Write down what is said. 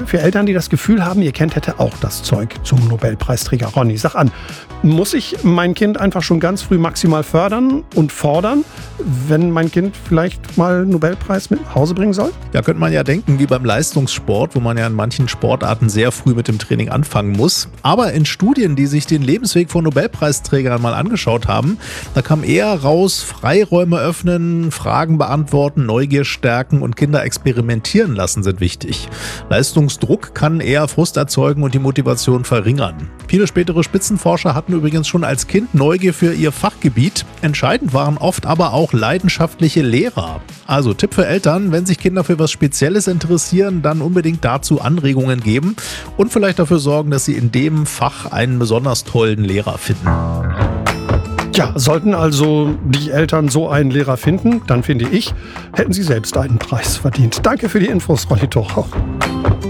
für Eltern, die das Gefühl haben, ihr Kind hätte auch das Zeug zum Nobelpreisträger. Ronny, sag an, muss ich mein Kind einfach schon ganz früh maximal fördern und fordern, wenn mein Kind vielleicht mal einen Nobelpreis mit nach Hause bringen soll? Ja, könnte man ja denken, wie beim Leistungssport, wo man ja in manchen Sportarten sehr früh mit dem Training anfangen muss. Aber in Studien, die sich den Lebensweg von Nobelpreisträgern mal angeschaut haben, da kam eher raus, Freiräume öffnen, Fragen beantworten, Neugier stärken und Kinder experimentieren lassen sind wichtig. Leistungsdruck kann eher Frust erzeugen und die Motivation verringern. Viele spätere Spitzenforscher hatten übrigens schon als Kind Neugier für ihr Fachgebiet. Entscheidend waren oft aber auch leidenschaftliche Lehrer. Also Tipp für Eltern, wenn sich Kinder für was Spezielles interessieren, dann unbedingt dazu Anregungen geben und vielleicht dafür sorgen, dass sie in dem Fach einen besonders tollen Lehrer finden. Ja, sollten also die Eltern so einen Lehrer finden, dann finde ich, hätten sie selbst einen Preis verdient. Danke für die Infos, Ronny Thorauch.